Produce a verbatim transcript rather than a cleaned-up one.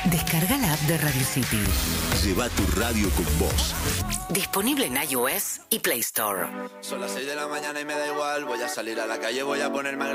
Descarga la app de Radio City. Lleva tu radio con vos. Disponible en iOS y Play Store. Son las seis de la mañana y me da igual. Voy a salir a la calle, voy a ponerme a